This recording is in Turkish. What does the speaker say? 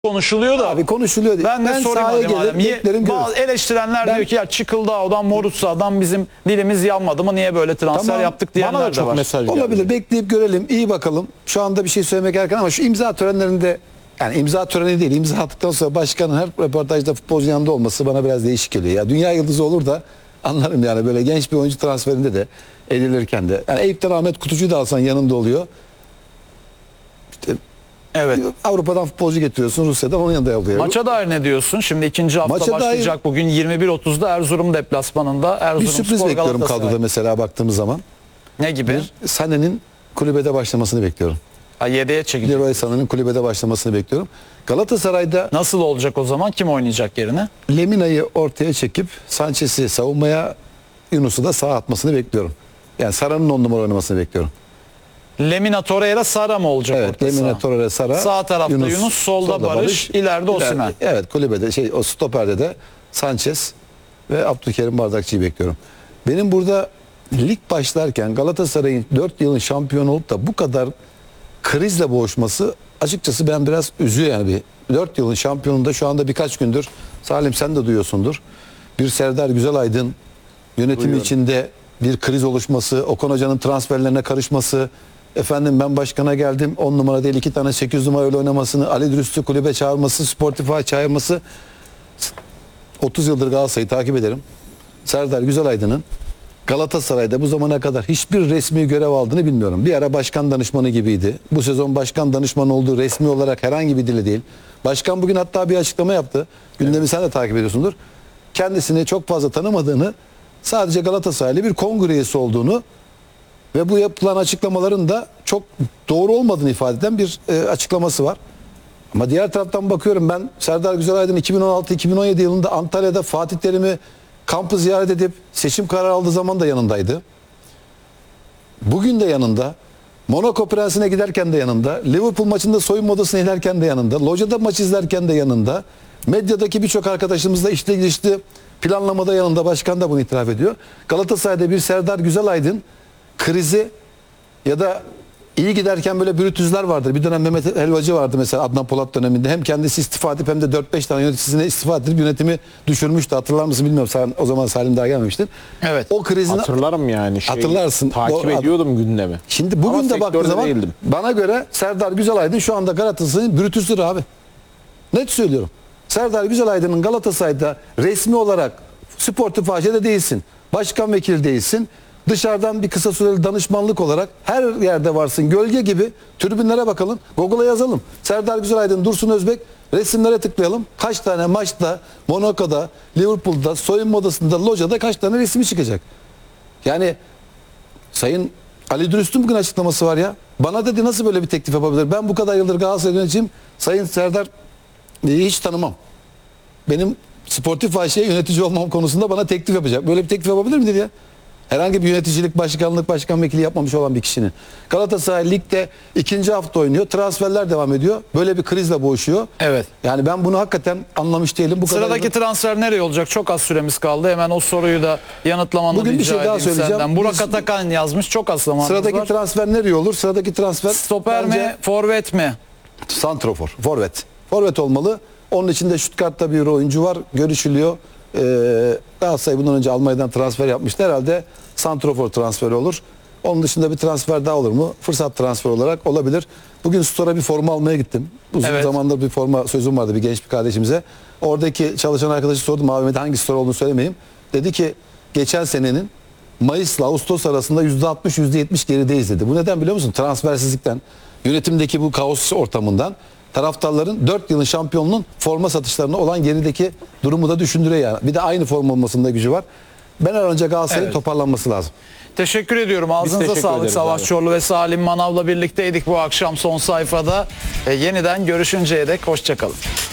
konuşuluyor da. Abi konuşuluyor diye. Ben de sorayım madem. Bazı eleştirenler diyor ki ya Çıkıldağ'dan Morutsa'dan bizim dilimiz yanmadı mı? Niye böyle transfer yaptık diyenler bana da de çok var. mesaj olabilir. geldi. Bekleyip görelim. İyi bakalım. Şu anda bir şey söylemek erken ama şu imza törenlerinde, yani imza töreni değil, imza attıktan sonra başkanın her röportajda futbolcu yanında olması bana biraz değişik geliyor. Ya dünya yıldızı olur da anlarım yani, böyle genç bir oyuncu transferinde de edilirken de. Yani Eyüp'ten Ahmet Kutucu'yu da alsan yanında oluyor. İşte Evet. Avrupa'dan futbolcu getiriyorsun, Rusya'dan onun yanında oluyor. Maça dair ne diyorsun? Şimdi ikinci hafta Maça başlayacak dair bugün 21.30'da Erzurum deplasmanında. bir Erzurum sürpriz Spor bekliyorum Galatasaray. kadroda mesela baktığımız zaman. Ne gibi? Sané'nin kulübede başlamasını bekliyorum. Ha, 7'ye çekilecek. Leroy Sané'nin kulübede başlamasını bekliyorum. Galatasaray'da Nasıl olacak o zaman? Kim oynayacak yerine? Lemina'yı ortaya çekip Sanchez'i savunmaya, Yunus'u da sağa atmasını bekliyorum. Yani Sara'nın 10 numara oynamasını bekliyorum. Lemina Torreira Sara mı olacak Evet, orta Lemina saha? Torreira, Sara. Sağ tarafta Yunus, solda Barış, ileride Osimhen. Evet, kulübede o stoperde de Sanchez ve Abdülkerim Bardakçı'yı bekliyorum. Benim burada lig başlarken Galatasaray'ın 4 yılın şampiyonu olup da bu kadar krizle boğuşması açıkçası ben biraz üzüyor yani. 4 yılın şampiyonunda şu anda birkaç gündür, Salim sen de duyuyorsundur, bir Serdar Güzelaydın yönetimi içinde bir kriz oluşması, Okan Hoca'nın transferlerine karışması, efendim ben başkana geldim 10 numara değil 2 tane 8 numara öyle oynamasını, Ali Dürüst'ü kulübe çağırması, Sportify çağırması. 30 yıldır Galatasaray'ı takip ederim. Serdar Güzelaydın'ın Galatasaray'da bu zamana kadar hiçbir resmi görev aldığını bilmiyorum. Bir ara başkan danışmanı gibiydi. Bu sezon başkan danışmanı olduğu resmi olarak herhangi bir dili değil. Başkan bugün hatta bir açıklama yaptı. Gündemi sen de takip ediyorsundur. Kendisini çok fazla tanımadığını, sadece Galatasaraylı bir kongre üyesi olduğunu ve bu yapılan açıklamaların da çok doğru olmadığını ifade eden bir açıklaması var. Ama diğer taraftan bakıyorum, ben Serdar Güzelaydın 2016-2017 yılında Antalya'da Fatih Terim'i kampı ziyaret edip seçim kararı aldığı zaman da yanındaydı. Bugün de yanında. Monaco Prensi'ne giderken de yanında. Liverpool maçında soyunma odasına inerken de yanında. Lojada maç izlerken de yanında. Medyadaki birçok arkadaşımızla içli geçti planlamada yanında. Başkan da bunu itiraf ediyor. Galatasaray'da bir Serdar Güzelaydın krizi ya da iyi giderken böyle bürütüzler vardır. Bir dönem Mehmet Helvacı vardı mesela Adnan Polat döneminde. Hem kendisi istifa edip hem de 4-5 tane yöneticisine istifa edip yönetimi düşürmüştü. Hatırlar mısın bilmiyorum. Sen, o zaman Salim daha gelmemiştin. Evet. O krizin Hatırlarım yani. Hatırlarsın. Takip ediyordum gündemi. Şimdi bugün Ama de baktığın zaman değildim. bana göre Serdar Güzelaydın şu anda Galatasaray'ın bürütüsüdür abi. Net söylüyorum. Serdar Güzelaydın'ın Galatasaray'da resmi olarak sportif AŞ'de değilsin. Başkan vekili değilsin. Dışarıdan bir kısa süreli danışmanlık olarak her yerde varsın. Gölge gibi tribünlere bakalım. Google'a yazalım. Serdar Güzelaydın, Dursun Özbek, resimlere tıklayalım. Kaç tane maçta, Monaco'da, Liverpool'da, soyunma odasında, lojada kaç tane resmi çıkacak? Yani Sayın Ali Dürüst'ün bugün açıklaması var ya. Bana dedi nasıl böyle bir teklif yapabilir? Ben bu kadar yıldır Galatasaray yöneticiyim. Sayın Serdar hiç tanımam. Benim sportif AŞ'ye yönetici olmam konusunda bana teklif yapacak. Böyle bir teklif yapabilir mi dedi ya? Herhangi bir yöneticilik, başkanlık, başkan vekili yapmamış olan bir kişinin. Galatasaray ligde ikinci hafta oynuyor. Transferler devam ediyor. Böyle bir krizle boğuşuyor. Evet. Yani ben bunu hakikaten anlamış değilim. Bu Sıradaki kadar transfer nereye olacak? Çok az süremiz kaldı. Hemen o soruyu da yanıtlamanı Bugün bir rica şey daha edeyim söyleyeceğim. senden. Burak Biz- Atakan yazmış. Çok az zamanımız sıradaki var. transfer nereye olur? Sıradaki transfer Stoper bence mi? Forvet mi? santrofor, forvet. Forvet olmalı. Onun içinde Stuttgart'ta bir oyuncu var. Görüşülüyor. Galatasaray bundan önce Almanya'dan transfer yapmıştı. Herhalde santrofor transferi olur. Onun dışında bir transfer daha olur mu? Fırsat transfer olarak olabilir. Bugün Store'a bir forma almaya gittim. Uzun Evet. zamandır bir forma sözüm vardı bir genç bir kardeşimize. Oradaki çalışan arkadaşı sordum. Abi hangi store olduğunu söylemeyeyim. Dedi ki geçen senenin Mayıs'la Ağustos arasında %60, %70 gerideyiz dedi. Bu neden biliyor musun? Transfersizlikten, yönetimdeki bu kaos ortamından, taraftarların 4 yılın şampiyonluğun forma satışlarına olan gerideki durumu da düşündürüyor yani. Bir de aynı forma olmasında gücü var. Ben önce Galatasaray'ın Evet. toparlanması lazım. Teşekkür ediyorum. Ağzınıza teşekkür sağlık. ederiz Savaş abi. Çorlu ve Salim Manav'la birlikteydik bu akşam son sayfada. Yeniden görüşünceye dek hoşçakalın.